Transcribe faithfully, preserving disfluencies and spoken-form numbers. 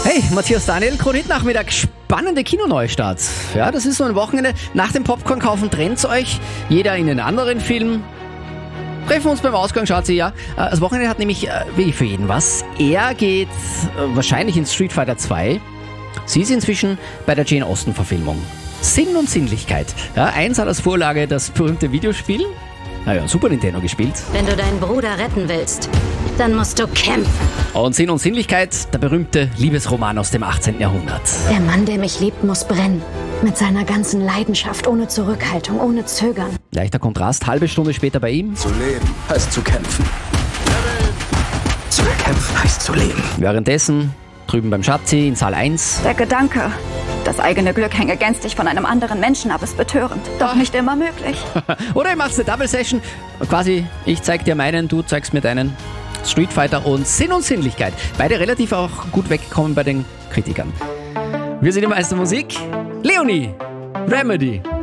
Hey, Matthias Daniel, Kronit-Nachmittag, spannende Kinoneustarts. Ja, das ist so ein Wochenende. Nach dem Popcorn-Kaufen trennt's euch, jeder in einen anderen Film. Treffen wir uns beim Ausgang, schaut sie, ja. Das Wochenende hat nämlich äh, wirklich für jeden was. Er geht äh, wahrscheinlich in Street Fighter zwei. Sie ist inzwischen bei der Jane Austen-Verfilmung. Sinn und Sinnlichkeit. Ja, eins hat als Vorlage das berühmte Videospiel. Naja, Super Nintendo gespielt. Wenn du deinen Bruder retten willst, dann musst du kämpfen. Und Sinn und Sinnlichkeit, der berühmte Liebesroman aus dem achtzehnten Jahrhundert. Der Mann, der mich liebt, muss brennen. Mit seiner ganzen Leidenschaft, ohne Zurückhaltung, ohne Zögern. Leichter Kontrast, halbe Stunde später bei ihm. Zu leben heißt zu kämpfen. Zu kämpfen heißt zu leben. Währenddessen, drüben beim Schatzi in Saal eins. Der Gedanke, das eigene Glück hänge gänzlich von einem anderen Menschen ab, ist betörend. Doch nicht immer möglich. Oder ihr macht eine Double Session. Quasi, ich zeig dir meinen, du zeigst mir deinen. Street Fighter und Sinn und Sinnlichkeit. Beide relativ auch gut weggekommen bei den Kritikern. Wir sind im Meister Musik. Leonie, Remedy.